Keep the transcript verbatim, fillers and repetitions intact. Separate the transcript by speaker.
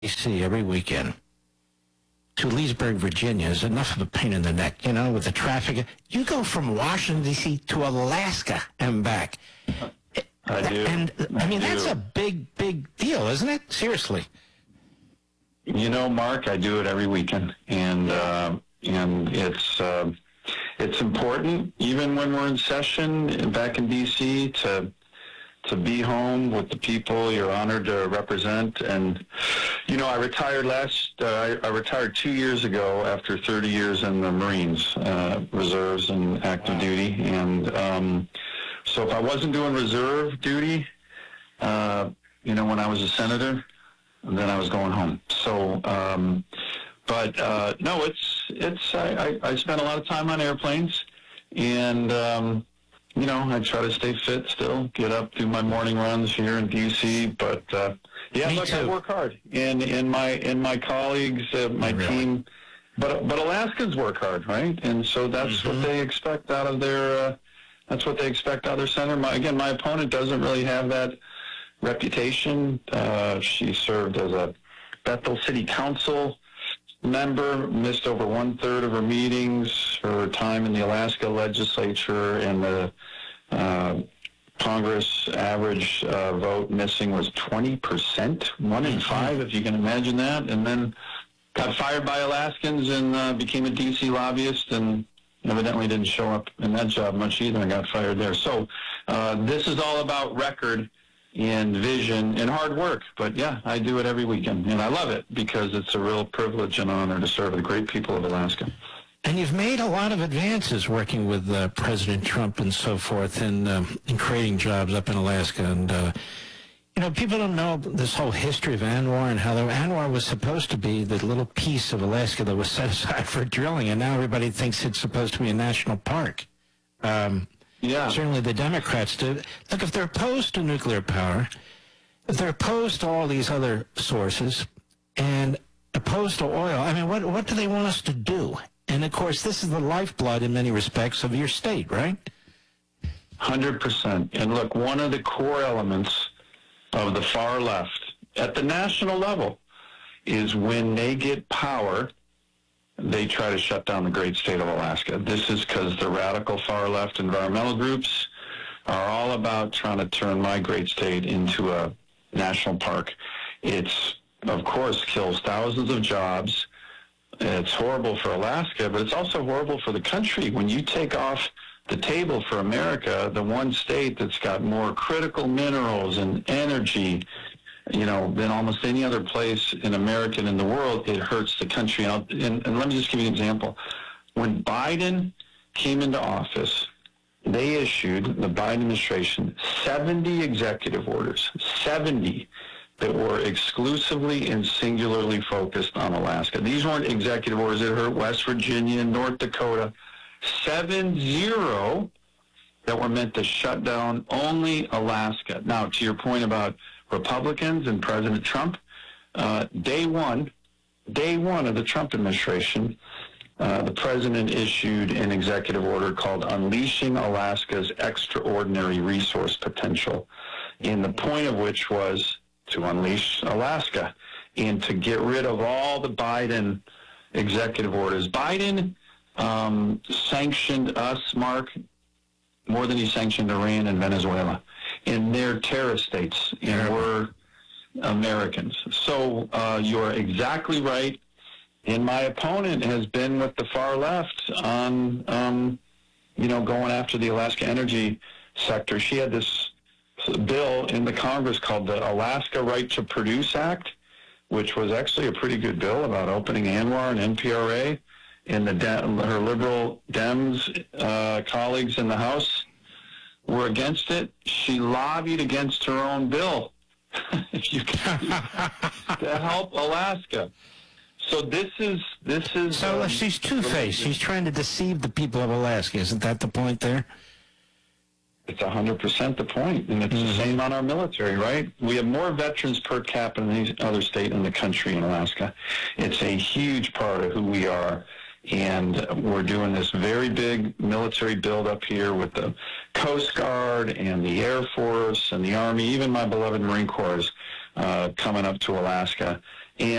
Speaker 1: D C every weekend to Leesburg, Virginia is enough of a pain in the neck, you know, with the traffic. You go from Washington, D C to Alaska and back.
Speaker 2: I do.
Speaker 1: And, I,
Speaker 2: I
Speaker 1: mean,
Speaker 2: do.
Speaker 1: that's a big, big deal, isn't it? Seriously.
Speaker 2: You know, Mark, I do it every weekend, and uh, and it's uh, it's important, even when we're in session back in D C, to to be home with the people you're honored to represent. And you know, I retired last. Uh, I, I retired two years ago after thirty years in the Marines, uh, reserves and active
Speaker 1: Wow.
Speaker 2: duty, and um, so if I wasn't doing reserve duty, uh, you know, when I was a senator, then I was going home. So, um, but uh, no, it's it's. I, I, I spent a lot of time on airplanes, and um, you know, I try to stay fit still. Get up, do my morning runs here in D C. But uh, yeah,
Speaker 1: Me
Speaker 2: look,
Speaker 1: too.
Speaker 2: I work hard, and and my and my colleagues, uh, my
Speaker 1: Really?
Speaker 2: team. But but Alaskans work hard, right? And so that's
Speaker 1: Mm-hmm.
Speaker 2: what they expect out of their. Uh, that's what they expect out of their senator. My, again, my opponent doesn't really have that reputation. Uh, she served as a Bethel City Council member, missed over one-third of her meetings. Her time in the Alaska legislature and the uh, Congress average uh, vote missing was twenty percent, one in five, if you can imagine that. And then got fired by Alaskans and uh, became a D C lobbyist, and evidently didn't show up in that job much either and got fired there. So uh, this is all about record and vision and hard work. But yeah, I do it every weekend, and I love it because it's a real privilege and honor to serve the great people of Alaska.
Speaker 1: And you've made a lot of advances working with uh, President Trump and so forth in, um, in creating jobs up in Alaska. And, uh, you know, people don't know this whole history of ANWR and how the, ANWR was supposed to be the little piece of Alaska that was set aside for drilling, and now everybody thinks it's supposed to be a national park. Um,
Speaker 2: Yeah.
Speaker 1: Certainly the Democrats do. Look, if they're opposed to nuclear power, if they're opposed to all these other sources and opposed to oil, I mean, what, what do they want us to do? And, of course, this is the lifeblood in many respects of your state, right?
Speaker 2: one hundred percent. And look, one of the core elements of the far left at the national level is when they get power, they try to shut down the great state of Alaska. This is because the radical far left environmental groups are all about trying to turn my great state into a national park. It's, of course, kills thousands of jobs. It's horrible for Alaska, but it's also horrible for the country. When you take off the table for America, the one state that's got more critical minerals and energy, you know, than almost any other place in America and in the world, it hurts the country. And, and, and let me just give you an example. When Biden came into office, they issued, the Biden administration, seventy executive orders, seventy, that were exclusively and singularly focused on Alaska. These weren't executive orders that hurt West Virginia and North Dakota. Seven zero that were meant to shut down only Alaska. Now, to your point about Republicans and President Trump, uh, day one, day one of the Trump administration, uh, the president issued an executive order called Unleashing Alaska's Extraordinary Resource Potential, and the point of which was to unleash Alaska and to get rid of all the Biden executive orders. Biden um, sanctioned us, Mark, more than he sanctioned Iran and Venezuela. And they're terrorist states, and we're Americans. So uh, you're exactly right. And my opponent has been with the far left on, um, you know, going after the Alaska energy sector. She had this bill in the Congress called the Alaska Right to Produce Act, which was actually a pretty good bill about opening ANWR and N P R A. And the her liberal Dems uh, colleagues in the House were against it. She lobbied against her own bill if you can, to help Alaska. So this is this is
Speaker 1: So
Speaker 2: um,
Speaker 1: she's two-faced. She's trying to deceive the people of Alaska. Isn't that the point there?
Speaker 2: It's one hundred percent the point, and it's
Speaker 1: Mm-hmm.
Speaker 2: the same on our military, right? We have more veterans per capita than any other state in the country in Alaska. It's a huge part of who we are. And we're doing this very big military build-up here with the Coast Guard and the Air Force and the Army. Even my beloved Marine Corps is uh, coming up to Alaska.